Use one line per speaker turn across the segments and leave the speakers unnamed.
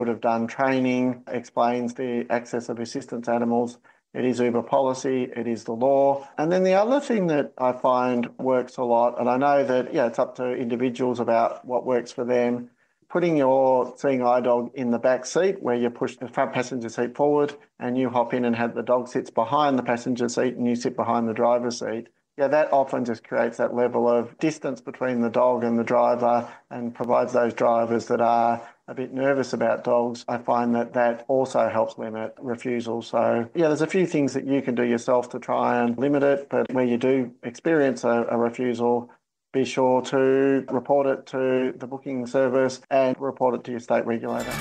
would have done training, explains the access of assistance animals. It is Uber policy, it is the law. And then the other thing that I find works a lot, and I know that, it's up to individuals about what works for them, putting your seeing eye dog in the back seat where you push the front passenger seat forward and you hop in and have the dog sits behind the passenger seat and you sit behind the driver's seat. Yeah, that often just creates that level of distance between the dog and the driver and provides those drivers that are a bit nervous about dogs. I find that also helps limit refusals. So, there's a few things that you can do yourself to try and limit it, but where you do experience a refusal, be sure to report it to the booking service and report it to your state regulator.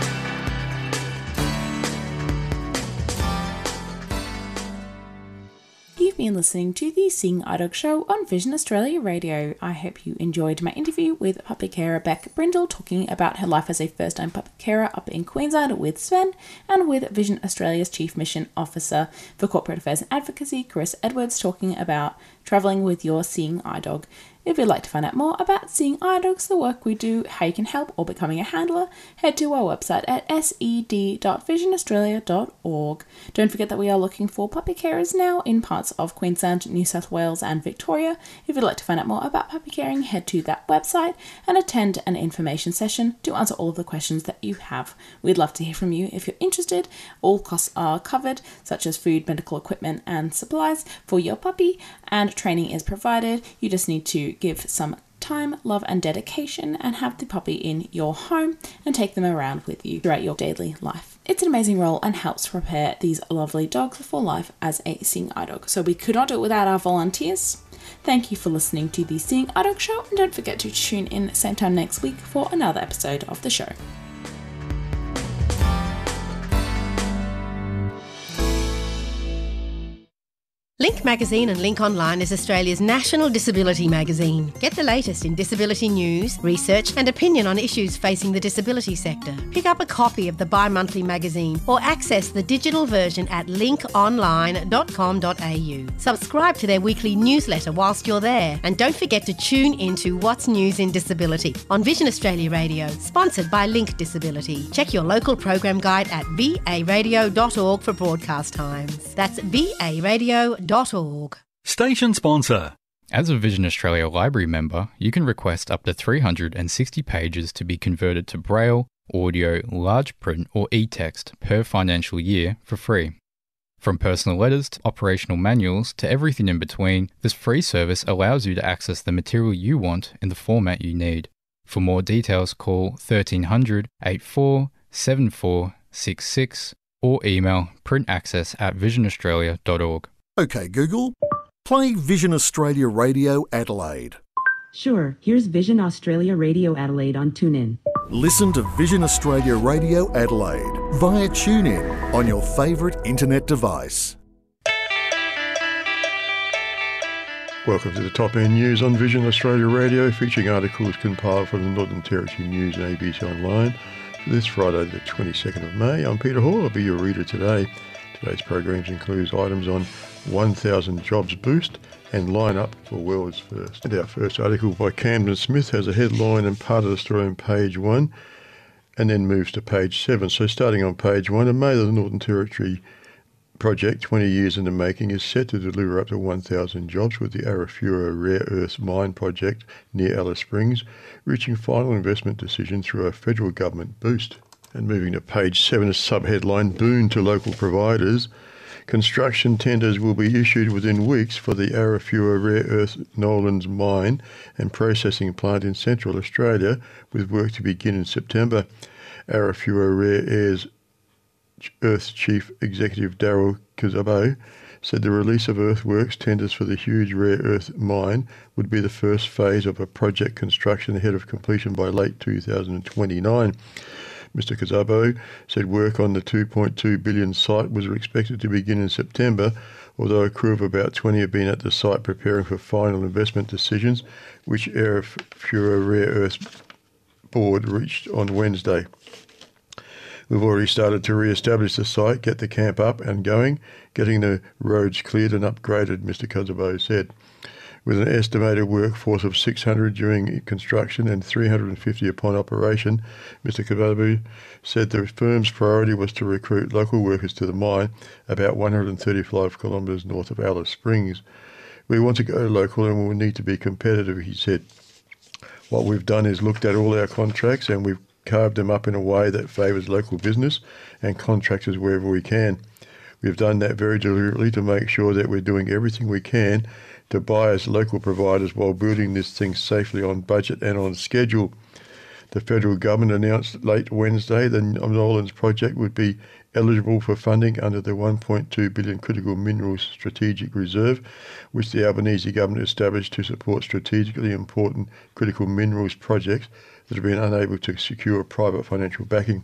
You've been listening to the Seeing Eye Dog Show on Vision Australia Radio. I hope you enjoyed my interview with puppy carer Beck Brindle talking about her life as a first-time puppy carer up in Queensland with Sven, and with Vision Australia's Chief Mission Officer for Corporate Affairs and Advocacy, Chris Edwards, talking about travelling with your Seeing Eye Dog. If you'd like to find out more about Seeing Eye Dogs, the work we do, how you can help, or becoming a handler, head to our website at sed.visionaustralia.org. Don't forget that we are looking for puppy carers now in parts of Queensland, New South Wales and Victoria. If you'd like to find out more about puppy caring, head to that website and attend an information session to answer all of the questions that you have. We'd love to hear from you if you're interested. All costs are covered, such as food, medical equipment and supplies for your puppy, and training is provided. You just need to give some time, love and dedication and have the puppy in your home and take them around with you throughout your daily life. It's an amazing role and helps prepare these lovely dogs for life as a Seeing Eye Dog. So we could not do it without our volunteers. Thank you for listening to the Seeing Eye Dog Show, and don't forget to tune in same time next week for another episode of the show.
Link Magazine and Link Online is Australia's national disability magazine. Get the latest in disability news, research and opinion on issues facing the disability sector. Pick up a copy of the bi-monthly magazine or access the digital version at linkonline.com.au. Subscribe to their weekly newsletter whilst you're there, and don't forget to tune into What's News in Disability on Vision Australia Radio, sponsored by Link Disability. Check your local program guide at varadio.org for broadcast times. That's varadio.org.
Station sponsor.
As a Vision Australia Library member, you can request up to 360 pages to be converted to Braille, audio, large print or e-text per financial year for free. From personal letters to operational manuals to everything in between, this free service allows you to access the material you want in the format you need. For more details, call 1300 84 7466 or email printaccess@visionaustralia.org.
Okay, Google, play Vision Australia Radio Adelaide.
Sure, here's Vision Australia Radio Adelaide on TuneIn.
Listen to Vision Australia Radio Adelaide via TuneIn on your favourite internet device. Welcome to the Top End News on Vision Australia Radio, featuring articles compiled from the Northern Territory News and ABC Online for this Friday, the 22nd of May. I'm Peter Hall, I'll be your reader today. Today's programs includes items on 1,000 jobs boost and line up for world's first. And our first article by Camden Smith has a headline and part of the story on page 1 and then moves to page 7. So starting on page 1, in May the Northern Territory project, 20 years in the making, is set to deliver up to 1,000 jobs with the Arafura Rare Earths Mine project near Alice Springs, reaching final investment decision through a federal government boost. And moving to page 7, a sub-headline, boon to local providers. Construction tenders will be issued within weeks for the Arafura Rare Earth Nolans mine and processing plant in Central Australia, with work to begin in September. Arafura Rare Earth's Chief Executive Daryl Kazabo said the release of earthworks tenders for the huge rare earth mine would be the first phase of a project construction ahead of completion by late 2029. Mr. Kazabo said work on the $2.2 billion site was expected to begin in September, although a crew of about 20 have been at the site preparing for final investment decisions, which Arafura Rare Earths board reached on Wednesday. We've already started to re-establish the site, get the camp up and going, getting the roads cleared and upgraded, Mr. Kazabo said. With an estimated workforce of 600 during construction and 350 upon operation, Mr. Kababu said the firm's priority was to recruit local workers to the mine about 135 kilometres north of Alice Springs. We want to go local and we will need to be competitive, he said. What we've done is looked at all our contracts and we've carved them up in a way that favours local business and contractors wherever we can. We've done that very deliberately to make sure that we're doing everything we can to buy as local providers while building this thing safely on budget and on schedule. The federal government announced late Wednesday the Nolans project would be eligible for funding under the $1.2 billion Critical Minerals Strategic Reserve, which the Albanese government established to support strategically important critical minerals projects that have been unable to secure private financial backing.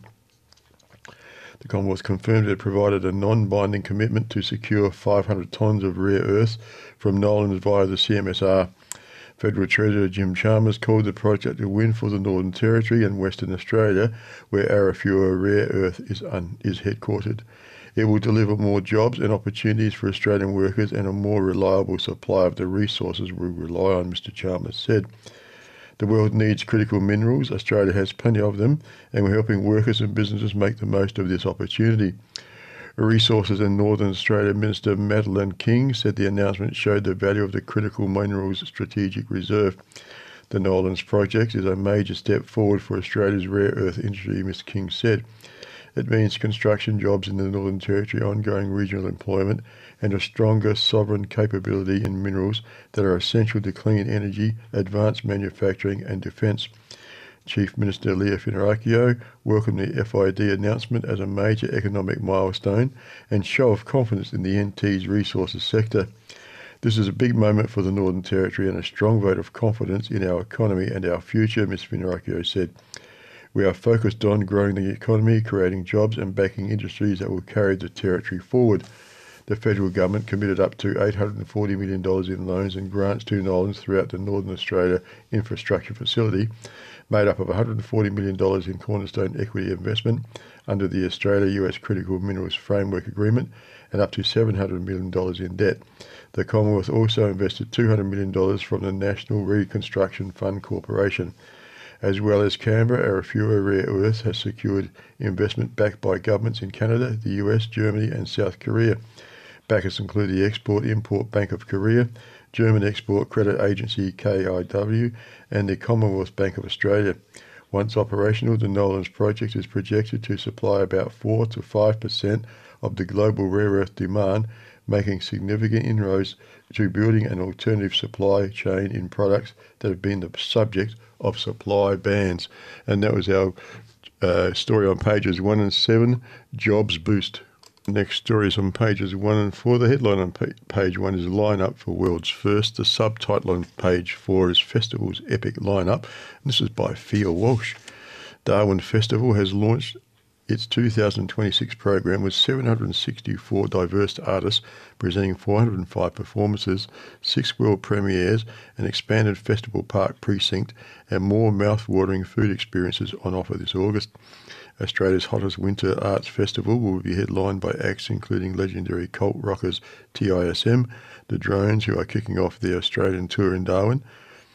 The Commonwealth confirmed it provided a non-binding commitment to secure 500 tonnes of rare earths from Nolans via the CMSR. Federal Treasurer Jim Chalmers called the project a win for the Northern Territory and Western Australia, where Arafura Rare Earth is headquartered. It will deliver more jobs and opportunities for Australian workers and a more reliable supply of the resources we rely on, Mr. Chalmers said. The world needs critical minerals. Australia has plenty of them, and we're helping workers and businesses make the most of this opportunity. Resources in Northern Australia Minister Madeleine King said the announcement showed the value of the Critical Minerals Strategic Reserve. The Nolans project is a major step forward for Australia's rare earth industry, Ms King said. It means construction jobs in the Northern Territory, ongoing regional employment, and a stronger sovereign capability in minerals that are essential to clean energy, advanced manufacturing and defence. Chief Minister Leah Finaracchio welcomed the FID announcement as a major economic milestone and show of confidence in the NT's resources sector. This is a big moment for the Northern Territory and a strong vote of confidence in our economy and our future, Ms Finaracchio said. We are focused on growing the economy, creating jobs and backing industries that will carry the Territory forward. The federal government committed up to $840 million in loans and grants to Nolans throughout the Northern Australia infrastructure facility, made up of $140 million in cornerstone equity investment under the Australia-US Critical Minerals Framework Agreement and up to $700 million in debt. The Commonwealth also invested $200 million from the National Reconstruction Fund Corporation. As well as Canberra, Arafura Rare Earths has secured investment backed by governments in Canada, the US, Germany and South Korea. Backers include the Export-Import Bank of Korea, German Export Credit Agency KIW and the Commonwealth Bank of Australia. Once operational, the Nolans project is projected to supply about 4 to 5% of the global rare earth demand, making significant inroads to building an alternative supply chain in products that have been the subject of supply bans. And that was our story on pages 1 and 7, Jobs Boost. Next story is on pages 1 and 4. The headline on page 1 is Lineup for World's First. The subtitle on page 4 is Festival's Epic Lineup. And this is by Fia Walsh. Darwin Festival has launched its 2026 program with 764 diverse artists presenting 405 performances, 6 world premieres, an expanded festival park precinct, and more mouth-watering food experiences on offer this August. Australia's hottest winter arts festival will be headlined by acts including legendary cult rockers TISM, the Drones, who are kicking off their Australian tour in Darwin,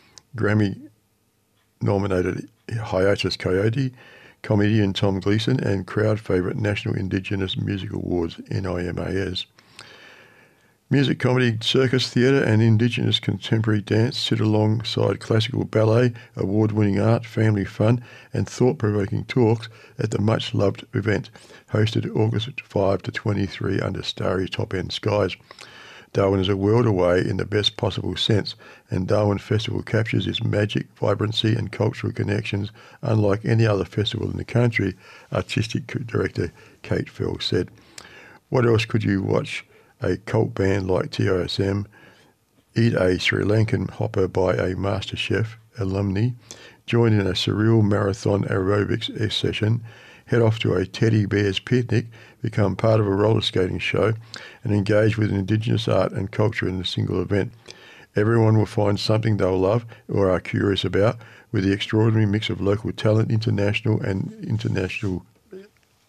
Grammy-nominated Hiatus Coyote, comedian Tom Gleeson, and crowd favourite National Indigenous Music Awards, NIMAS. Music, comedy, circus, theatre and Indigenous contemporary dance sit alongside classical ballet, award-winning art, family fun and thought-provoking talks at the much-loved event, hosted August 5 to 23 under starry top-end skies. Darwin is a world away in the best possible sense, and Darwin Festival captures its magic, vibrancy and cultural connections unlike any other festival in the country, Artistic Director Kate Fell said. What else could you watch a cult band like TISM, eat a Sri Lankan hopper by a master chef alumni, join in a surreal marathon aerobics session, head off to a teddy bear's picnic, become part of a roller skating show, and engage with Indigenous art and culture in a single event. Everyone will find something they'll love or are curious about, with the extraordinary mix of local talent, international and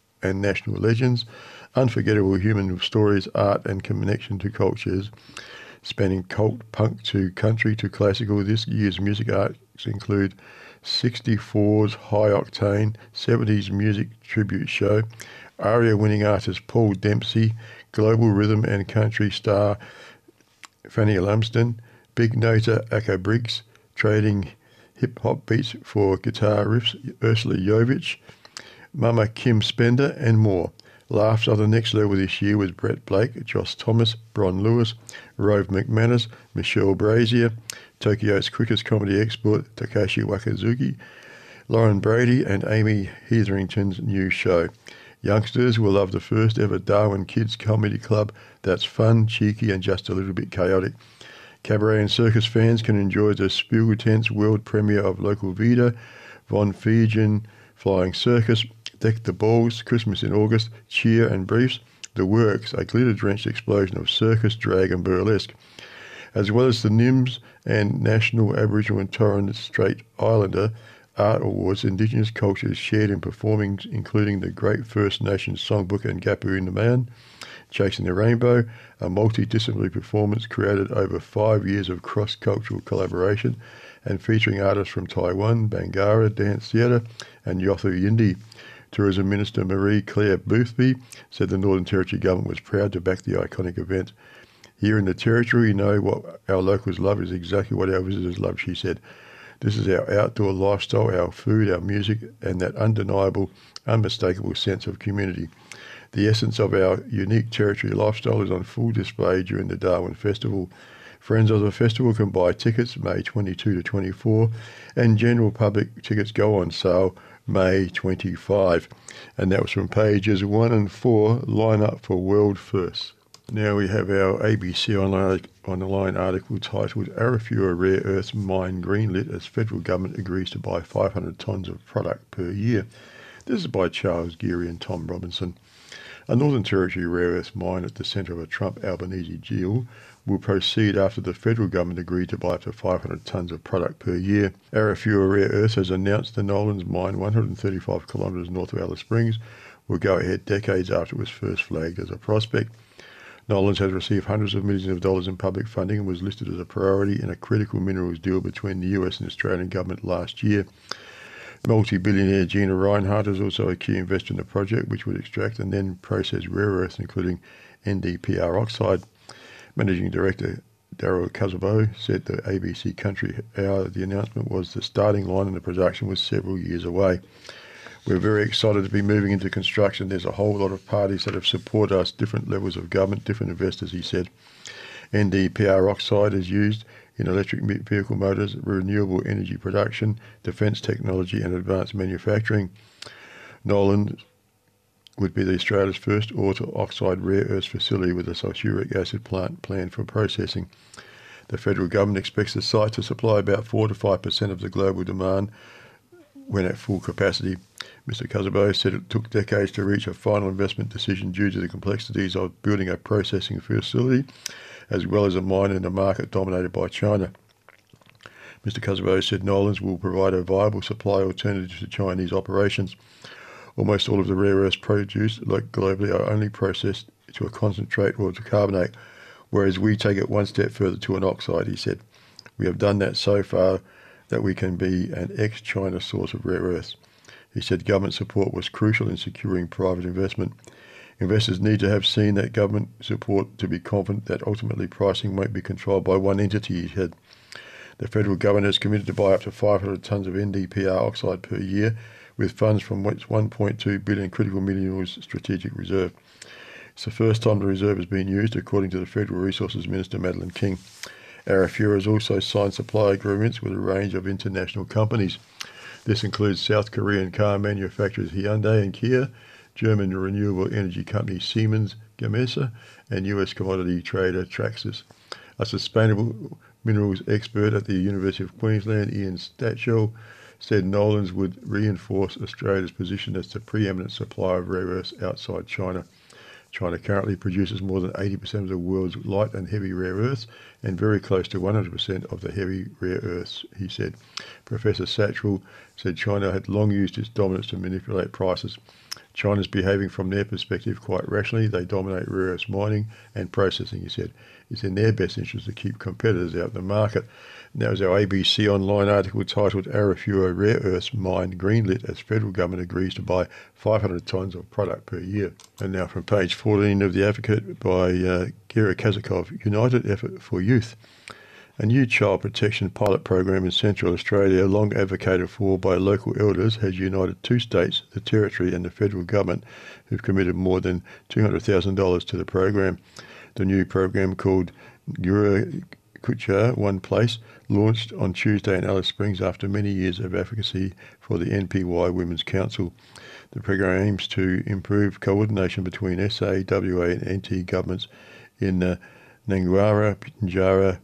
national legends, unforgettable human stories, art and connection to cultures. Spanning cult, punk to country to classical, this year's music acts include 64's High Octane 70s Music Tribute Show, ARIA-winning artist Paul Dempsey, global rhythm and country star Fanny Lumsden, Big Noter Aka Briggs, trading hip-hop beats for guitar riffs Ursula Jovich, Mama Kim Spender, and more. Laughs are the next level this year with Brett Blake, Josh Thomas, Bron Lewis, Rove McManus, Michelle Brazier, Tokyo's quickest comedy expert Takashi Wakazuki, Lauren Brady, and Amy Hetherington's new show. Youngsters will love the first ever Darwin Kids Comedy Club that's fun, cheeky, and just a little bit chaotic. Cabaret and circus fans can enjoy the Spiegeltense world premiere of Local Vida, Von Fijian Flying Circus, Deck the Balls, Christmas in August, Cheer and Briefs, The Works, a glitter-drenched explosion of circus, drag and burlesque, as well as the NIMS and National Aboriginal and Torres Strait Islander Art Awards. Indigenous cultures shared in performing, including the Great First Nations Songbook and Gapu in the Man, Chasing the Rainbow, a multidisciplinary performance created over 5 years of cross-cultural collaboration and featuring artists from Taiwan, Bangarra, Dance Theatre and Yothu Yindi. Tourism Minister Marie-Claire Boothby said the Northern Territory Government was proud to back the iconic event. Here in the Territory, we know what our locals love is exactly what our visitors love, she said. This is our outdoor lifestyle, our food, our music, and that undeniable, unmistakable sense of community. The essence of our unique Territory lifestyle is on full display during the Darwin Festival. Friends of the festival can buy tickets May 22 to 24, and general public tickets go on sale May 25. And that was from pages 1 and 4, Line Up for World First. Now we have our ABC online article titled Arafura Rare Earths Mine Greenlit as Federal Government Agrees to Buy 500 tonnes of product per year. This is by Charles Geary and Tom Robinson. A Northern Territory rare earths mine at the centre of a Trump-Albanese deal will proceed after the federal government agreed to buy up to 500 tonnes of product per year. Arafura Rare Earths has announced the Nolans mine, 135 kilometres north of Alice Springs, will go ahead decades after it was first flagged as a prospect. Nolans has received hundreds of millions of dollars in public funding and was listed as a priority in a critical minerals deal between the US and Australian government last year. Multi-billionaire Gina Reinhardt is also a key investor in the project, which would extract and then process rare earths, including NdPr oxide. Managing Director Daryl Kazabo said to ABC Country Hour the announcement was the starting line and the production was several years away. We're very excited to be moving into construction. There's a whole lot of parties that have supported us, different levels of government, different investors, he said. NdPr oxide is used in electric vehicle motors, renewable energy production, defence technology and advanced manufacturing. Nolan would be Australia's first ore-to-oxide rare earths facility with a sulfuric acid plant planned for processing. The federal government expects the site to supply about 4 to 5% of the global demand when at full capacity. Mr. Kazabo said it took decades to reach a final investment decision due to the complexities of building a processing facility, as well as a mine in a market dominated by China. Mr. Kazabo said Nolans will provide a viable supply alternative to Chinese operations. Almost all of the rare earths produced globally are only processed to a concentrate or to carbonate, whereas we take it one step further to an oxide, he said. We have done that so far that we can be an ex-China source of rare earths. He said government support was crucial in securing private investment. Investors need to have seen that government support to be confident that ultimately pricing won't be controlled by one entity, he said. The federal government has committed to buy up to 500 tonnes of NdPr oxide per year, with funds from its $1.2 billion critical minerals strategic reserve. It's the first time the reserve has been used, according to the Federal Resources Minister, Madeleine King. Arafura has also signed supply agreements with a range of international companies. This includes South Korean car manufacturers Hyundai and Kia, German renewable energy company Siemens Gamesa, and US commodity trader Traxys. A sustainable minerals expert at the University of Queensland, Ian Statchell, said Nolans would reinforce Australia's position as the preeminent supplier of rare earths outside China. China currently produces more than 80% of the world's light and heavy rare earths and very close to 100% of the heavy rare earths, he said. Professor Satchell said China had long used its dominance to manipulate prices. China's behaving from their perspective quite rationally. They dominate rare earths mining and processing, he said. It's in their best interest to keep competitors out of the market. And that was our ABC Online article titled Arafura Rare Earths Mine Greenlit as Federal Government Agrees to Buy 500 tonnes of product per year. And now from page 14 of The Advocate by Gira Kazakov, United Effort for Youth. A new child protection pilot program in Central Australia, long advocated for by local elders, has united two states, the Territory and the federal government, who've committed more than $200,000 to the program. The new program, called Gura Kucha One Place, launched on Tuesday in Alice Springs after many years of advocacy for the NPY Women's Council. The program aims to improve coordination between SA, WA and NT governments in Nangara, Pinjarra,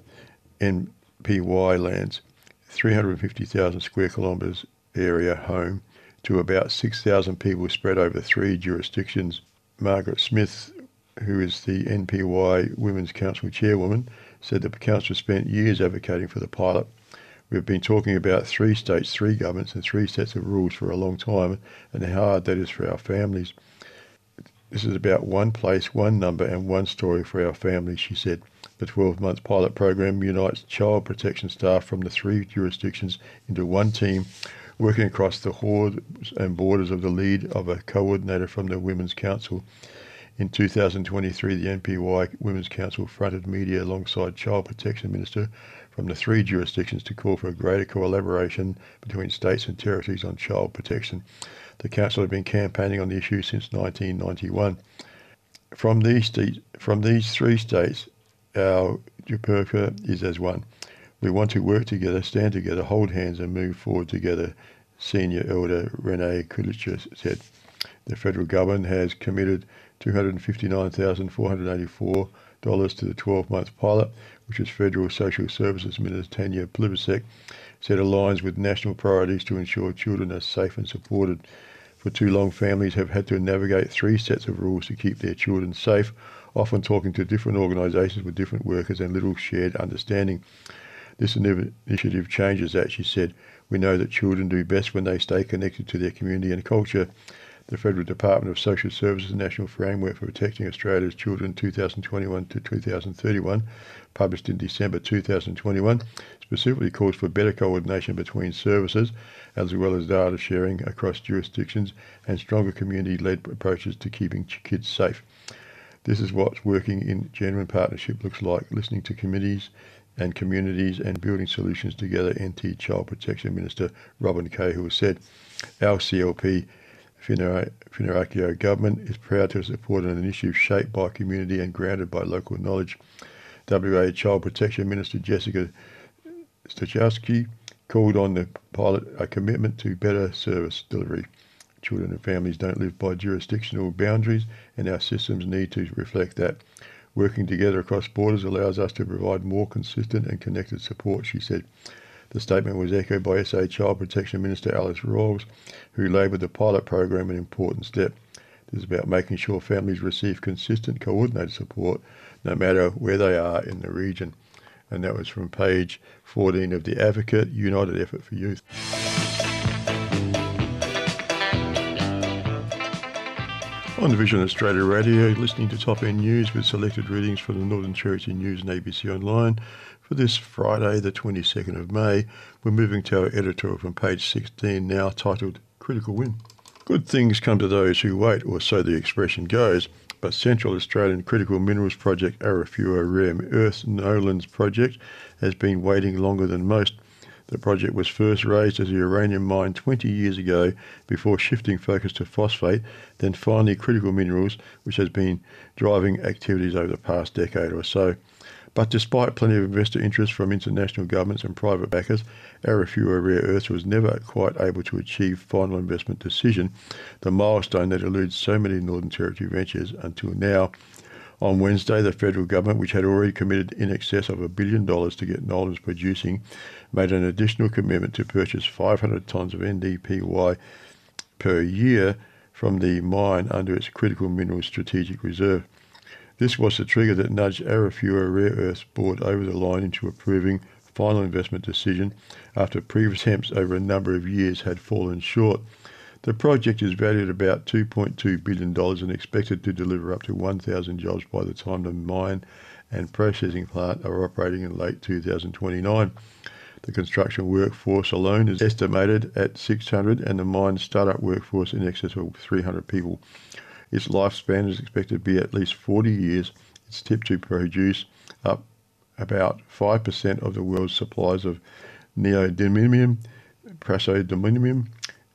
NPY lands, 350,000 square kilometres area home to about 6,000 people spread over 3 jurisdictions. Margaret Smith, who is the NPY Women's Council chairwoman, said the council spent years advocating for the pilot. We've been talking about 3 states, 3 governments and 3 sets of rules for a long time, and how hard that is for our families. This is about one place, one number and one story for our families, she said. The 12-month pilot program unites child protection staff from the 3 jurisdictions into one team, working across the hordes and borders of the lead of a coordinator from the Women's Council. In 2023, the NPY Women's Council fronted media alongside Child Protection Minister from the 3 jurisdictions to call for a greater collaboration between states and territories on child protection. The council had been campaigning on the issue since 1991. From these 3 states, our Jupurka is as one. We want to work together, stand together, hold hands and move forward together, Senior Elder Renee Kulicher said. The federal government has committed $259,484 to the 12-month pilot, which is Federal Social Services Minister Tanya Plibersek said aligns with national priorities to ensure children are safe and supported. For too long, families have had to navigate 3 sets of rules to keep their children safe, often talking to different organisations with different workers and little shared understanding. This initiative changes that, she said. We know that children do best when they stay connected to their community and culture. The Federal Department of Social Services National Framework for Protecting Australia's Children 2021 to 2031, published in December 2021, specifically calls for better coordination between services as well as data sharing across jurisdictions and stronger community-led approaches to keeping kids safe. This is what working in genuine partnership looks like, listening to committees and communities and building solutions together, NT Child Protection Minister Robin Cahill said. Our CLP Whenua government is proud to support an initiative shaped by community and grounded by local knowledge. WA Child Protection Minister Jessica Stachowski called on the pilot a commitment to better service delivery. Children and families don't live by jurisdictional boundaries, and our systems need to reflect that. Working together across borders allows us to provide more consistent and connected support, she said. The statement was echoed by SA Child Protection Minister Alice Rawls, who labelled the pilot program an important step. This is about making sure families receive consistent, coordinated support no matter where they are in the region. And that was from page 14 of The Advocate, United Effort for Youth. On Vision Australia Radio, listening to Top End News with selected readings from the Northern Territory News and ABC Online. For this Friday, the 22nd of May, we're moving to our editorial from page 16 now, titled Critical Win. Good things come to those who wait, or so the expression goes, but Central Australian Critical Minerals Project Arafura Rare Earths Nolans project has been waiting longer than most. The project was first raised as a uranium mine 20 years ago before shifting focus to phosphate, then finally critical minerals, which has been driving activities over the past decade or so. But despite plenty of investor interest from international governments and private backers, Arafura Rare Earths was never quite able to achieve final investment decision, the milestone that eludes so many Northern Territory ventures until now. On Wednesday, the federal government, which had already committed in excess of $1 billion to get Nolans producing, made an additional commitment to purchase 500 tonnes of NdPr per year from the mine under its critical minerals strategic reserve. This was the trigger that nudged Arafura Rare Earths board over the line into approving final investment decision after previous attempts over a number of years had fallen short. The project is valued at about $2.2 billion and expected to deliver up to 1,000 jobs by the time the mine and processing plant are operating in late 2029. The construction workforce alone is estimated at 600 and the mine's startup workforce in excess of 300 people. Its lifespan is expected to be at least 40 years. It's tipped to produce up about 5% of the world's supplies of neodymium, praseodymium,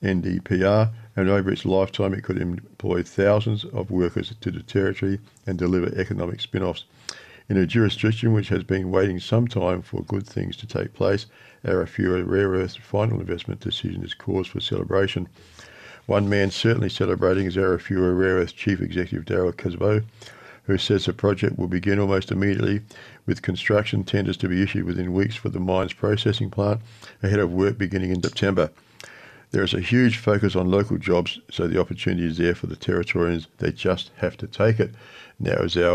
NdPr, and over its lifetime it could employ thousands of workers to the territory and deliver economic spin-offs. In a jurisdiction which has been waiting some time for good things to take place, Arafura Rare Earth's final investment decision is cause for celebration. One man certainly celebrating is Arafura Rare Earth's Chief Executive Darryl Casbo, who says the project will begin almost immediately, with construction tenders to be issued within weeks for the mine's processing plant, ahead of work beginning in September. There is a huge focus on local jobs, so the opportunity is there for the Territorians. They just have to take it. Now is our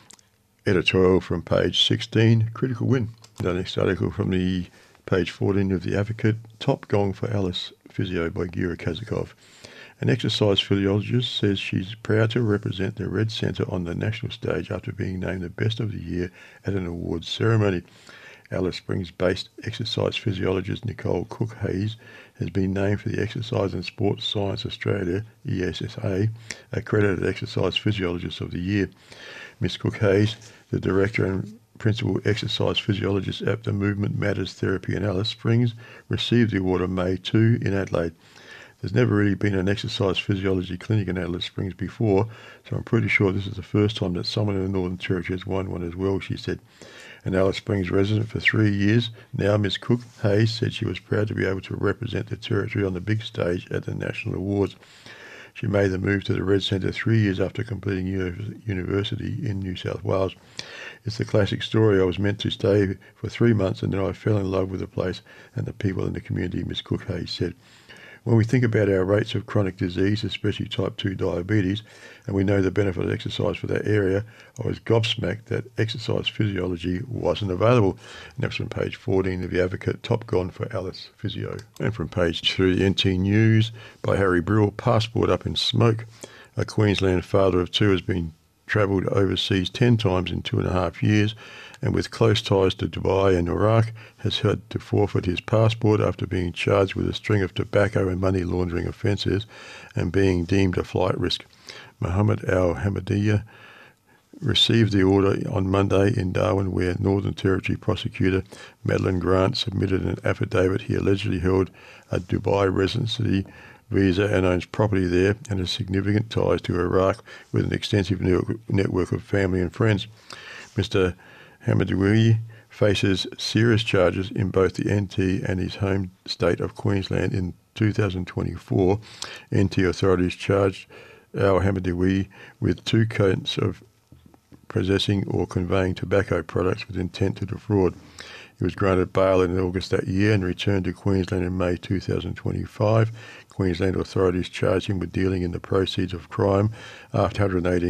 editorial from page 16, Critical Win. The next article from the page 14 of The Advocate, Top Gong for Alice Physio by Gira Kazakov. An exercise physiologist says she's proud to represent the Red Centre on the national stage after being named the best of the year at an awards ceremony. Alice Springs-based exercise physiologist Nicole Cook-Hayes has been named for the Exercise and Sports Science Australia, ESSA, accredited exercise physiologist of the year. Ms Cook-Hayes, the director and principal exercise physiologist at the Movement Matters Therapy in Alice Springs, received the award on May 2 in Adelaide. There's never really been an exercise physiology clinic in Alice Springs before, so I'm pretty sure this is the first time that someone in the Northern Territory has won one as well, she said. An Alice Springs resident for 3 years, now Ms Cook-Hayes said she was proud to be able to represent the Territory on the big stage at the National Awards. She made the move to the Red Centre 3 years after completing university in New South Wales. It's the classic story. I was meant to stay for 3 months and then I fell in love with the place and the people in the community, Ms Cook-Hayes said. When we think about our rates of chronic disease, especially type 2 diabetes, and we know the benefit of exercise for that area, I was gobsmacked that exercise physiology wasn't available. And that's from page 14 of The Advocate, Top Gone for Alice Physio. And from page 3, NT News by Harry Brill, Passport Up in Smoke. A Queensland father of 2 has been travelled overseas 10 times in 2.5 years, and with close ties to Dubai and Iraq, has had to forfeit his passport after being charged with a string of tobacco and money laundering offences and being deemed a flight risk. Mohammed Al-Hamadiyah received the order on Monday in Darwin, where Northern Territory prosecutor Madeline Grant submitted an affidavit. He allegedly held a Dubai residency visa and owns property there and has significant ties to Iraq with an extensive network of family and friends. Mr. Hamadiyah faces serious charges in both the NT and his home state of Queensland. In 2024, NT authorities charged Al-Hamadiyah with 2 counts of possessing or conveying tobacco products with intent to defraud. He was granted bail in August that year and returned to Queensland in May 2025. Queensland authorities charged him with dealing in the proceeds of crime after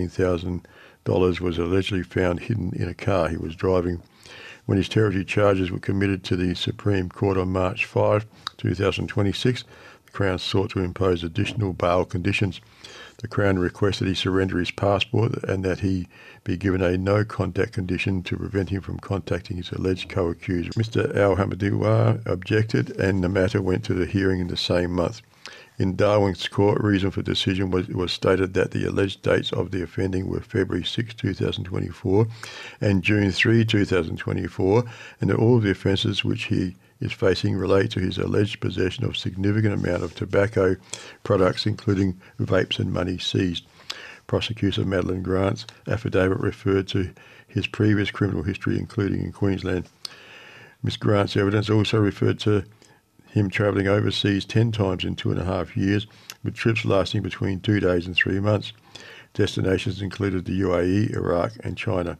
$118,000 was allegedly found hidden in a car he was driving. When his territory charges were committed to the Supreme Court on March 5, 2026, the Crown sought to impose additional bail conditions. The Crown requested he surrender his passport and that he be given a no-contact condition to prevent him from contacting his alleged co-accused. Mr. Al-Hamadiyah objected and the matter went to the hearing in the same month. In Darwin's court, reason for decision was stated that the alleged dates of the offending were February 6, 2024 and June 3, 2024, and that all of the offences which he is facing relate to his alleged possession of significant amount of tobacco products, including vapes and money seized. Prosecutor Madeline Grant's affidavit referred to his previous criminal history, including in Queensland. Ms Grant's evidence also referred to him travelling overseas 10 times in 2.5 years, with trips lasting between 2 days and 3 months. Destinations included the UAE, Iraq and China.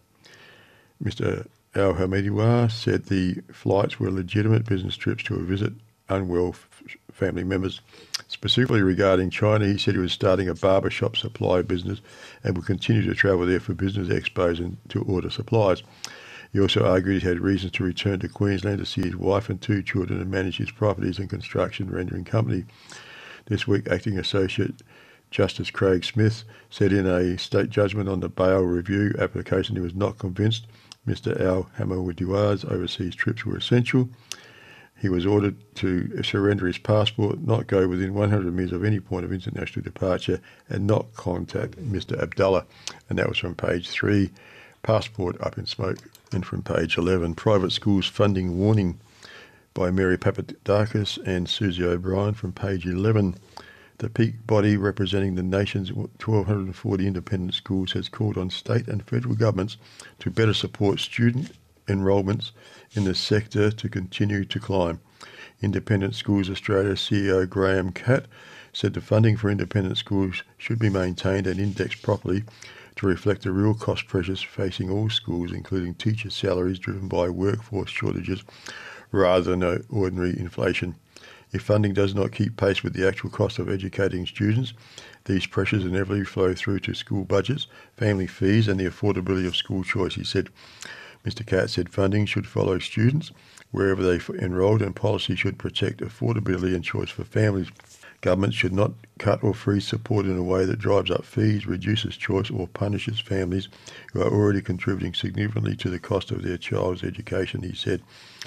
Mr Al-Hamadiyah said the flights were legitimate business trips to visit unwell family members. Specifically regarding China, he said he was starting a barbershop supply business and would continue to travel there for business expos and to order supplies. He also argued he had reasons to return to Queensland to see his wife and 2 children and manage his properties and construction rendering company. This week, Acting Associate Justice Craig Smith said in a state judgment on the bail review application he was not convinced Mr. Al Hamoudiouar's overseas trips were essential. He was ordered to surrender his passport, not go within 100 metres of any point of international departure, and not contact Mr. Abdullah. And that was from page 3, Passport Up in Smoke. And from page 11, Private Schools Funding Warning by Mary Papadakis and Susie O'Brien from page 11. The peak body representing the nation's 1,240 independent schools has called on state and federal governments to better support student enrolments in the sector to continue to climb. Independent Schools Australia CEO Graham Catt said the funding for independent schools should be maintained and indexed properly to reflect the real cost pressures facing all schools, including teacher salaries driven by workforce shortages rather than ordinary inflation. If funding does not keep pace with the actual cost of educating students, these pressures inevitably flow through to school budgets, family fees and the affordability of school choice, he said. Mr. Catt said funding should follow students wherever they enrolled and policy should protect affordability and choice for families. Governments should not cut or freeze support in a way that drives up fees, reduces choice or punishes families who are already contributing significantly to the cost of their child's education, he said.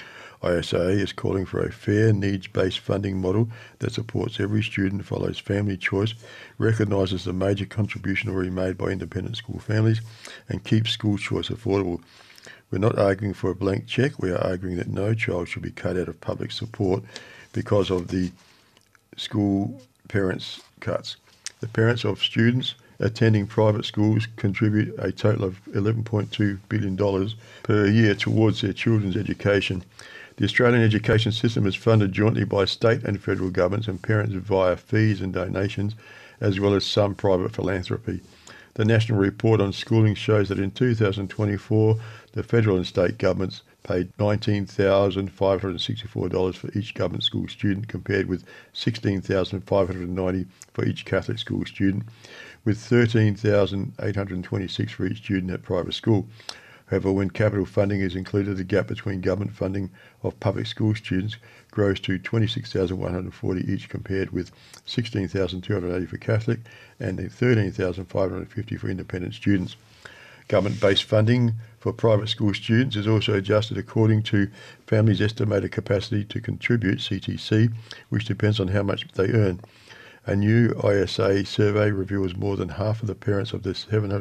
ISA is calling for a fair, needs-based funding model that supports every student, follows family choice, recognises the major contribution already made by independent school families, and keeps school choice affordable. We're not arguing for a blank cheque. We are arguing that no child should be cut out of public support because of the school parents' cuts. The parents of students attending private schools contribute a total of $11.2 billion per year towards their children's education. The Australian education system is funded jointly by state and federal governments and parents via fees and donations, as well as some private philanthropy. The National Report on Schooling shows that in 2024, the federal and state governments paid $19,564 for each government school student, compared with $16,590 for each Catholic school student, with $13,826 for each student at private school. However, when capital funding is included, the gap between government funding of public school students grows to $26,140 each, compared with $16,280 for Catholic and $13,550 for independent students. Government-based funding for private school students is also adjusted according to families' estimated capacity to contribute, CTC, which depends on how much they earn. A new ISA survey reveals more than half of the parents of the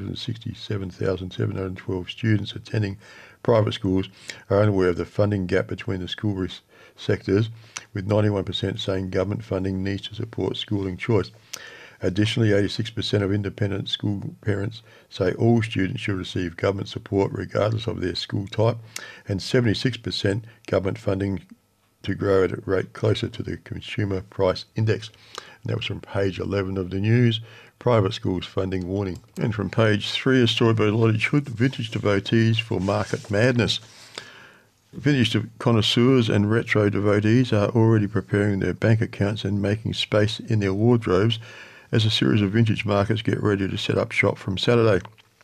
767,712 students attending private schools are unaware of the funding gap between the school sectors, with 91% saying government funding needs to support schooling choice. Additionally, 86% of independent school parents say all students should receive government support regardless of their school type, and 76% government funding to grow at a rate closer to the Consumer Price Index. And that was from page 11 of the news, Private Schools Funding Warning. And from page 3, a story by Lottie Chud, Vintage Devotees for Market Madness. Vintage connoisseurs and retro devotees are already preparing their bank accounts and making space in their wardrobes as a series of vintage markets get ready to set up shop from Saturday.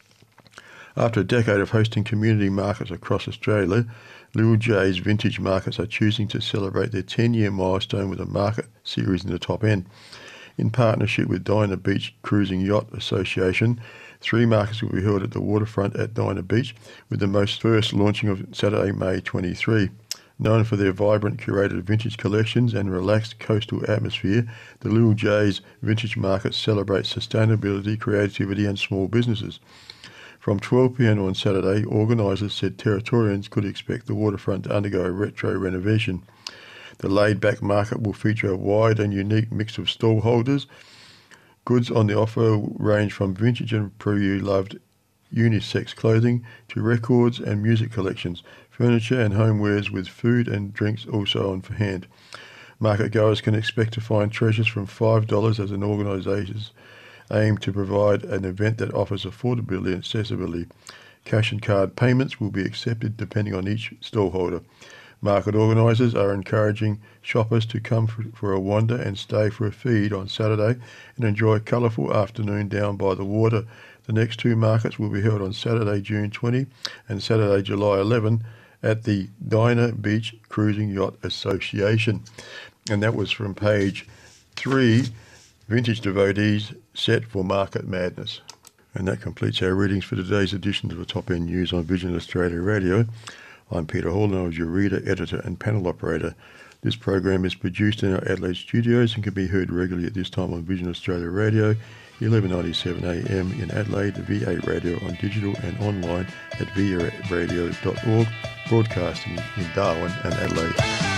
After a decade of hosting community markets across Australia, Lil J's Vintage Markets are choosing to celebrate their 10-year milestone with a market series in the top end. In partnership with Dinah Beach Cruising Yacht Association, 3 markets will be held at the waterfront at Dinah Beach, with the first launching of Saturday, May 23. Known for their vibrant curated vintage collections and relaxed coastal atmosphere, the Lil J's Vintage Markets celebrate sustainability, creativity and small businesses. From 12 p.m. on Saturday, organisers said Territorians could expect the waterfront to undergo a retro renovation. The laid-back market will feature a wide and unique mix of stall holders. Goods on the offer range from vintage and pre-loved unisex clothing to records and music collections, furniture and homewares, with food and drinks also on hand. Market goers can expect to find treasures from $5 as an organisation's aim to provide an event that offers affordability and accessibility. Cash and card payments will be accepted depending on each stallholder. Market organisers are encouraging shoppers to come for a wander and stay for a feed on Saturday and enjoy a colourful afternoon down by the water. The next 2 markets will be held on Saturday, June 20 and Saturday, July 11 at the Dinah Beach Cruising Yacht Association. And that was from page 3 Vintage devotees set for market madness. And that completes our readings for today's edition of the Top End News on Vision Australia Radio. I'm Peter Hall, and I was your reader, editor and panel operator. This program is produced in our Adelaide studios and can be heard regularly at this time on Vision Australia Radio, 1197 AM in Adelaide, V8 Radio on digital and online at varadio.org, broadcasting in Darwin and Adelaide.